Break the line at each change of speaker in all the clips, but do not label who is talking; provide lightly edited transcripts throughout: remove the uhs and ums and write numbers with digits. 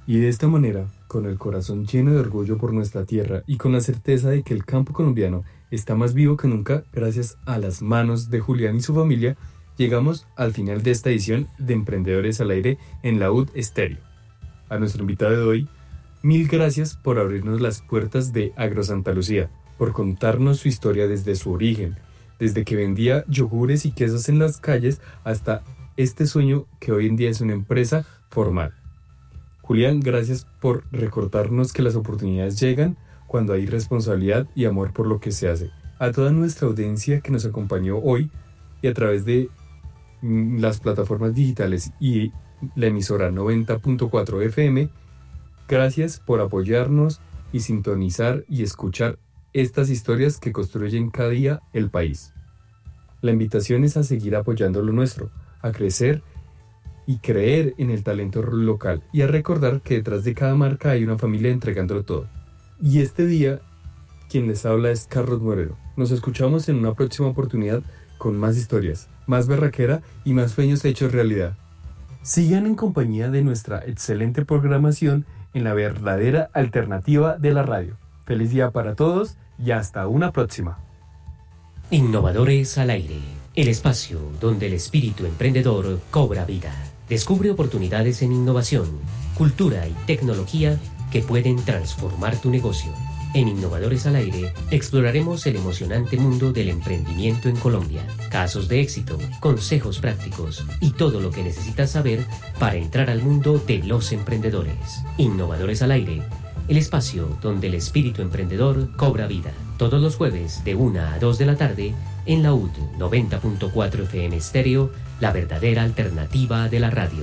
Y de esta manera, con el corazón lleno de orgullo por nuestra tierra y con la certeza de que el campo colombiano está más vivo que nunca gracias a las manos de Julián y su familia, llegamos al final de esta edición de Emprendedores al Aire en la UD Estéreo. A nuestro invitado de hoy, mil gracias por abrirnos las puertas de Agro Santa Lucía, por contarnos su historia desde su origen, desde que vendía yogures y quesos en las calles hasta este sueño que hoy en día es una empresa formal. Julián, gracias por recordarnos que las oportunidades llegan cuando hay responsabilidad y amor por lo que se hace. A toda nuestra audiencia que nos acompañó hoy y a través de las plataformas digitales y la emisora 90.4 FM, gracias por apoyarnos y sintonizar y escuchar estas historias que construyen cada día el país. La invitación es a seguir apoyando lo nuestro, a crecer y creer en el talento local y a recordar que detrás de cada marca hay una familia entregándolo todo. Y este día, quien les habla es Carlos Moreno. Nos escuchamos en una próxima oportunidad con más historias, más berraquera y más sueños hechos realidad. Sigan en compañía de nuestra excelente programación en la verdadera alternativa de la radio. Feliz día para todos y hasta una próxima.
Innovadores al Aire, el espacio donde el espíritu emprendedor cobra vida. Descubre oportunidades en innovación, cultura y tecnología que pueden transformar tu negocio. En Innovadores al Aire exploraremos el emocionante mundo del emprendimiento en Colombia, casos de éxito, consejos prácticos y todo lo que necesitas saber para entrar al mundo de los emprendedores. Innovadores al Aire, el espacio donde el espíritu emprendedor cobra vida. Todos los jueves de 1 a 2 de la tarde en la UD 90.4 FM Estéreo, la verdadera alternativa de la radio.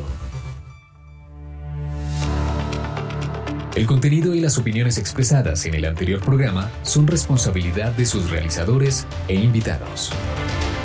El contenido y las opiniones expresadas en el anterior programa son responsabilidad de sus realizadores e invitados.